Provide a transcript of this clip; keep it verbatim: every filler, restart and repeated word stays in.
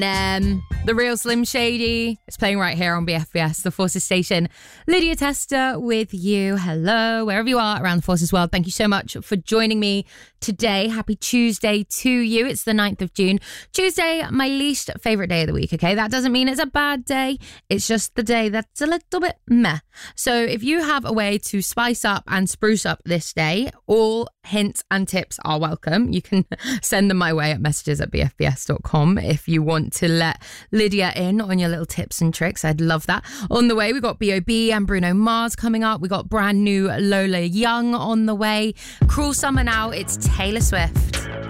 Um, the real Slim Shady. It's playing right here on B F B S, the Forces Station. Lydia Tester with you. Hello, wherever you are around the Forces world. Thank you so much for joining me today. Happy Tuesday to you. It's the ninth of June. Tuesday, my least favourite day of the week, okay? That doesn't mean it's a bad day. It's just the day that's a little bit meh. So if you have a way to spice up and spruce up this day, all hints and tips are welcome. You can send them my way at messages at b f b s dot com if you want to let Lydia in on your little tips and tricks. I'd love that. On the way, we got B O B and Bruno Mars coming up. We got brand new Lola Young on the way. Cruel Summer now. It's Taylor Swift.